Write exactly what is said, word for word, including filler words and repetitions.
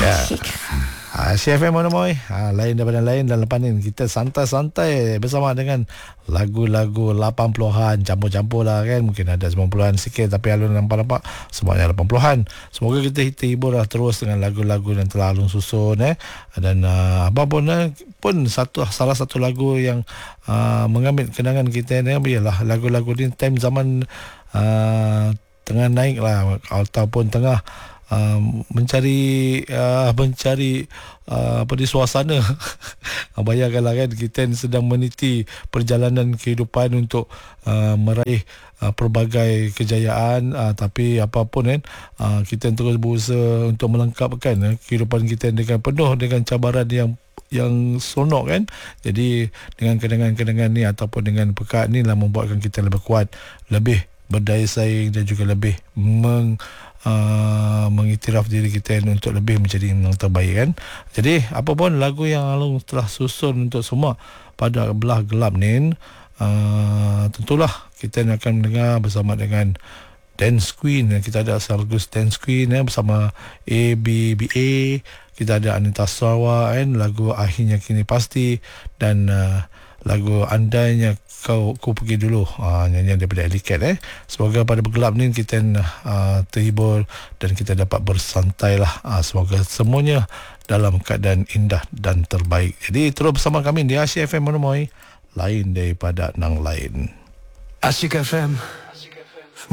Asyik. Ha, C F M mana moy? Ha, lain daripada lain dan lepas ni kita santai-santai bersama dengan lagu-lagu lapan puluhan, campur-campur lah kan. Mungkin ada sembilan puluhan sikit tapi alun nampak-nampak semuanya lapan puluhan. Semoga kita terhibur lah terus dengan lagu-lagu yang telah alun susun eh. Dan uh, apa pun eh, pun satu salah satu lagu yang uh, mengambil kenangan kita ni ialah lagu-lagu ni time zaman uh, tengah naik lah ataupun tengah Uh, mencari uh, mencari uh, apa di suasana. Bayangkanlah kan, kita sedang meniti perjalanan kehidupan untuk uh, meraih uh, pelbagai kejayaan, uh, tapi apapun kan, uh, kita terus berusaha untuk melengkapkan uh, kehidupan kita dengan penuh dengan cabaran yang yang sonok kan. Jadi dengan kenangan-kenangan ni ataupun dengan pekat ni lah membuatkan kita lebih kuat, lebih berdaya saing dan juga lebih meng Uh, mengiktiraf diri kita untuk lebih menjadi yang terbaik kan. Jadi apa pun lagu yang Alung telah susun untuk semua pada belah gelap ni, uh, tentulah kita akan mendengar bersama dengan Dance Queen. Kita ada Sargus Dance Queen eh, bersama A B B A. Kita ada Anita Sarawak kan, lagu Akhirnya Kini Pasti, dan uh, lagu Andainya Kau Ku Pergi Dulu, uh, nyanyian daripada Alicat eh. Semoga pada bergelap ni kita uh, terhibur dan kita dapat bersantai lah. Uh, semoga semuanya dalam keadaan indah dan terbaik. Jadi terus bersama kami di Asyik F M Monomoy, lain daripada nang lain. Asyik F M.